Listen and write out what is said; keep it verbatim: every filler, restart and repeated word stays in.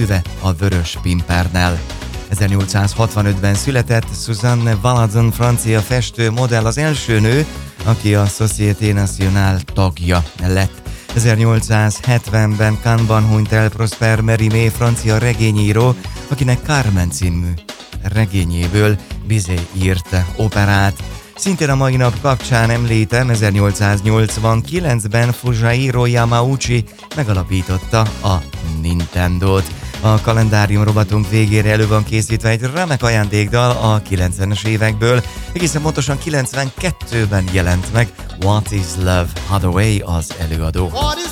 műve a Vörös Pimpernel. ezernyolcszázhatvanötben született Suzanne Valadon, francia festő, modell, az első nő, aki a Société Nationale tagja lett. ezernyolcszázhetvenben Cannes-ban hunyt el Prosper Mérimée, francia regényíró, akinek Carmen című regényéből Bizet írt operát. Szintén a mai nap kapcsán említem, ezernyolcszáznyolcvankilencben Fujihiro Yamauchi megalapította a Nintendót. A kalendárium rovatunk végére elő van készítve egy remek ajándékdal a kilencvenes évekből, egészen pontosan kilencvenkettőben jelent meg What is Love, Hathaway az előadó. What is